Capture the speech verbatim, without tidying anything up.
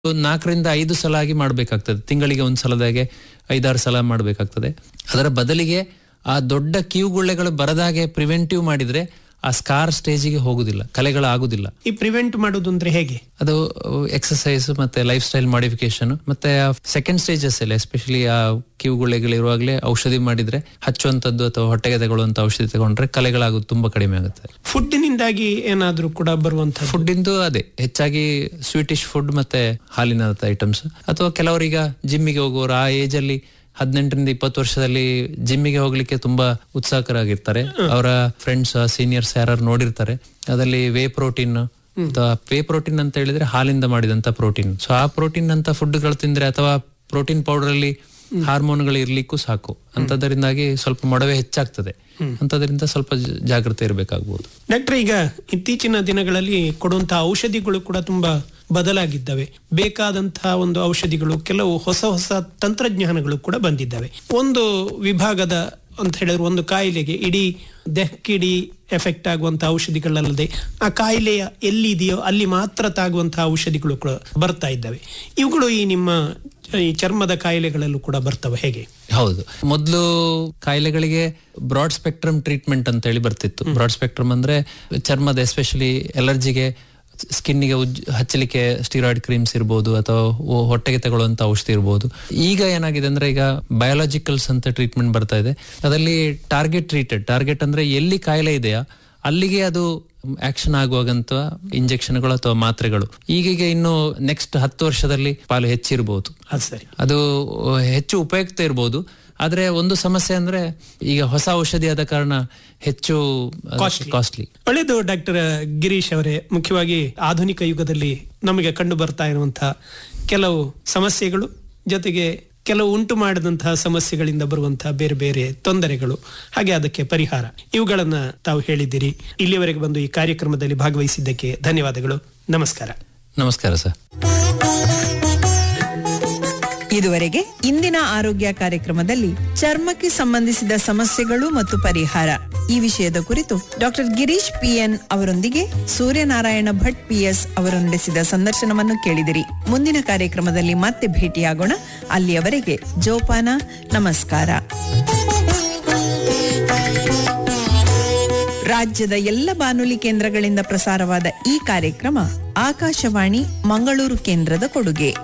ನಾಲ್ಕರಿಂದ ಐದು ಸಲ ಆಗಿ ಮಾಡಬೇಕಾಗ್ತದೆ. ತಿಂಗಳಿಗೆ ಒಂದು ಸಲದಾಗೆ ಐದಾರು ಸಲ ಮಾಡಬೇಕಾಗ್ತದೆ. ಅದರ ಬದಲಿಗೆ ಆ ದೊಡ್ಡ ಕಿವುಗುಳ್ಳೆಗಳು ಬರದಾಗೆ ಪ್ರಿವೆಂಟಿವ್ ಮಾಡಿದ್ರೆ ಆ ಸ್ಕಾರ್ ಸ್ಟೇಜಿಗೆ ಹೋಗುದಿಲ್ಲ, ಕಲೆಗಳಾಗುದಿಲ್ಲ. ಈ ಪ್ರಿವೆಂಟ್ ಮಾಡೋದು ಅಂದ್ರೆ ಹೇಗೆ? ಅದು ಎಕ್ಸರ್ಸೈಸ್ ಮತ್ತೆ ಲೈಫ್ ಸ್ಟೈಲ್ ಮಾಡಿಫಿಕೇಶನ್ ಮತ್ತೆ ಸೆಕೆಂಡ್ ಸ್ಟೇಜಸ್ ಅಲ್ಲಿ ಎಸ್ಪೆಷಲಿ ಆ ಕಿವುಗುಳ್ಳೆಗಳಿರುವಾಗಲೇ ಔಷಧಿ ಮಾಡಿದ್ರೆ, ಹಚ್ಚುವಂತದ್ದು ಅಥವಾ ಹೊಟ್ಟೆಗೆ ತಗೊಳ್ಳುವಂತ ಔಷಧಿ ತಗೊಂಡ್ರೆ ಕಲೆಗಳಾಗೋದು ತುಂಬಾ ಕಡಿಮೆ ಆಗುತ್ತೆ. ಫುಡ್ನಿಂದಾಗಿ ಏನಾದ್ರೂ ಕೂಡ ಬರುವಂತ ಫುಡ್ ಇಂದು ಅದೇ ಹೆಚ್ಚಾಗಿ ಸ್ವೀಟಿಶ್ ಫುಡ್ ಮತ್ತೆ ಹಾಲಿನ ಐಟಮ್ಸ್, ಅಥವಾ ಕೆಲವರೀಗ ಜಿಮ್ಮಿಗೆ ಹೋಗೋರು ಆ ಏಜ್ ಅಲ್ಲಿ ಹದಿನೆಂಟರಿಂದ ಇಪ್ಪತ್ತು ವರ್ಷದಲ್ಲಿ ಜಿಮ್ಮಿಗೆ ಹೋಗ್ಲಿಕ್ಕೆ ತುಂಬಾ ಉತ್ಸಾಹಕರಾಗಿರ್ತಾರೆ. ಅವರ ಫ್ರೆಂಡ್ಸ್ ಸೀನಿಯರ್ಸ್ ಯಾರು ನೋಡಿರ್ತಾರೆ. ಅದರಲ್ಲಿ ವೇ ಪ್ರೋಟೀನ್ ಅಥವಾ ವೇ ಪ್ರೋಟೀನ್ ಅಂತ ಹೇಳಿದ್ರೆ ಹಾಲಿಂದ ಮಾಡಿದಂತ ಪ್ರೋಟೀನ್. ಸೊ ಆ ಪ್ರೋಟೀನ್ ಅಂತ ಫುಡ್ಗಳು ತಿಂದ್ರೆ ಅಥವಾ ಪ್ರೋಟೀನ್ ಪೌಡರ್ ಅಲ್ಲಿ ಹಾರ್ಮೋನ್ಗಳು ಇರ್ಲಿಕ್ಕೂ ಸಾಕು. ಅಂತದರಿಂದಾಗಿ ಸ್ವಲ್ಪ ಮೊಡವೆ ಹೆಚ್ಚಾಗ್ತದೆ. ಅಂತದ್ರಿಂದ ಸ್ವಲ್ಪ ಜಾಗ್ರತೆ ಇರಬೇಕಾಗಬಹುದು. ಡಾಕ್ಟರ್, ಈಗ ಇತ್ತೀಚಿನ ದಿನಗಳಲ್ಲಿ ಕೊಡುವಂತಹ ಔಷಧಿಗಳು ಕೂಡ ತುಂಬಾ ಬದಲಾಗಿದ್ದಾವೆ. ಬೇಕಾದಂತಹ ಒಂದು ಔಷಧಿಗಳು, ಕೆಲವು ಹೊಸ ಹೊಸ ತಂತ್ರಜ್ಞಾನಗಳು ಕೂಡ ಬಂದಿದ್ದಾವೆ. ಒಂದು ವಿಭಾಗದ ಅಂತ ಹೇಳಿದ್ರೆ ಒಂದು ಕಾಯಿಲೆಗೆ ಇಡೀ ದೇಹಕ್ಕಿಡೀ ಎಫೆಕ್ಟ್ ಆಗುವಂತಹ ಔಷಧಿಗಳಲ್ಲದೆ ಆ ಕಾಯಿಲೆಯ ಎಲ್ಲಿದೆಯೋ ಅಲ್ಲಿ ಮಾತ್ರ ತಾಗುವಂತಹ ಔಷಧಿಗಳು ಕೂಡ ಬರ್ತಾ ಇದ್ದಾವೆ. ಇವುಗಳು ಈ ನಿಮ್ಮ ಈ ಚರ್ಮದ ಕಾಯಿಲೆಗಳಲ್ಲೂ ಕೂಡ ಬರ್ತವೆ ಹೇಗೆ? ಹೌದು, ಮೊದಲು ಕಾಯಿಲೆಗಳಿಗೆ ಬ್ರಾಡ್ ಸ್ಪೆಕ್ಟ್ರಮ್ ಟ್ರೀಟ್ಮೆಂಟ್ ಅಂತ ಹೇಳಿ ಬರ್ತಿತ್ತು. ಬ್ರಾಡ್ ಸ್ಪೆಕ್ಟ್ರಮ್ ಅಂದ್ರೆ ಚರ್ಮದ ಎಸ್ಪೆಷಲಿ ಎಲರ್ಜಿಗೆ, ಸ್ಕಿನ್ನಿಗೆ ಹಚ್ಚಲಿಕ್ಕೆ ಸ್ಟಿರಾಯ್ಡ್ ಕ್ರೀಮ್ಸ್ ಇರ್ಬೋದು ಅಥವಾ ಹೊಟ್ಟೆಗೆ ತಗೊಳ್ಳುವಂತ ಔಷಧಿ ಇರ್ಬೋದು. ಈಗ ಏನಾಗಿದೆ ಅಂದ್ರೆ ಈಗ ಬಯೋಲಾಜಿಕಲ್ಸ್ ಅಂತ ಟ್ರೀಟ್ಮೆಂಟ್ ಬರ್ತಾ ಇದೆ. ಅದರಲ್ಲಿ ಟಾರ್ಗೆಟ್ ಟ್ರೀಟೆಡ್, ಟಾರ್ಗೆಟ್ ಅಂದ್ರೆ ಎಲ್ಲಿ ಕಾಯಿಲೆ ಇದೆಯಾ ಅಲ್ಲಿಗೆ ಅದು ಆಕ್ಷನ್ ಆಗುವಾಗಂತ ಇಂಜೆಕ್ಷನ್ಗಳು ಅಥವಾ ಮಾತ್ರೆಗಳು ಈಗೀಗ ಇನ್ನು ನೆಕ್ಸ್ಟ್ ಹತ್ತು ವರ್ಷದಲ್ಲಿ ಪಾಲು ಹೆಚ್ಚಿರಬಹುದು. ಅದು ಹೆಚ್ಚು ಉಪಯುಕ್ತ ಇರಬಹುದು. ಆದ್ರೆ ಒಂದು ಸಮಸ್ಯೆ ಅಂದ್ರೆ ಈಗ ಹೊಸ ಔಷಧಿ ಆದ ಕಾರಣ ಹೆಚ್ಚು ಕಾಸ್ಟ್ಲಿ. ಒಳ್ಳೆಯದು ಡಾಕ್ಟರ್ ಗಿರೀಶ್ ಅವರೇ, ಮುಖ್ಯವಾಗಿ ಆಧುನಿಕ ಯುಗದಲ್ಲಿ ನಮಗೆ ಕಂಡು ಬರ್ತಾ ಇರುವಂತಹ ಕೆಲವು ಸಮಸ್ಯೆಗಳು ಜೊತೆಗೆ ಕೆಲವು ಉಂಟು ಮಾಡಿದಂತಹ ಸಮಸ್ಯೆಗಳಿಂದ ಬರುವಂತಹ ಬೇರೆ ಬೇರೆ ತೊಂದರೆಗಳು, ಹಾಗೆ ಅದಕ್ಕೆ ಪರಿಹಾರ, ಇವುಗಳನ್ನ ತಾವು ಹೇಳಿದ್ದೀರಿ. ಇಲ್ಲಿಯವರೆಗೆ ಬಂದು ಈ ಕಾರ್ಯಕ್ರಮದಲ್ಲಿ ಭಾಗವಹಿಸಿದ್ದಕ್ಕೆ ಧನ್ಯವಾದಗಳು. ನಮಸ್ಕಾರ. ನಮಸ್ಕಾರ ಸರ್. ಇದುವರೆಗೆ ಇಂದಿನ ಆರೋಗ್ಯ ಕಾರ್ಯಕ್ರಮದಲ್ಲಿ ಚರ್ಮಕ್ಕೆ ಸಂಬಂಧಿಸಿದ ಸಮಸ್ಯೆಗಳು ಮತ್ತು ಪರಿಹಾರ ಈ ವಿಷಯದ ಕುರಿತು ಡಾಕ್ಟರ್ ಗಿರೀಶ್ ಪಿಎನ್ ಅವರೊಂದಿಗೆ ಸೂರ್ಯನಾರಾಯಣ ಭಟ್ ಪಿಎಸ್ ಅವರು ನಡೆಸಿದ ಸಂದರ್ಶನವನ್ನು ಕೇಳಿದಿರಿ. ಮುಂದಿನ ಕಾರ್ಯಕ್ರಮದಲ್ಲಿ ಮತ್ತೆ ಭೇಟಿಯಾಗೋಣ. ಅಲ್ಲಿಯವರೆಗೆ ಜೋಪಾನ. ನಮಸ್ಕಾರ. ರಾಜ್ಯದ ಎಲ್ಲ ಬಾನುಲಿ ಕೇಂದ್ರಗಳಿಂದ ಪ್ರಸಾರವಾದ ಈ ಕಾರ್ಯಕ್ರಮ ಆಕಾಶವಾಣಿ ಮಂಗಳೂರು ಕೇಂದ್ರದ ಕೊಡುಗೆ.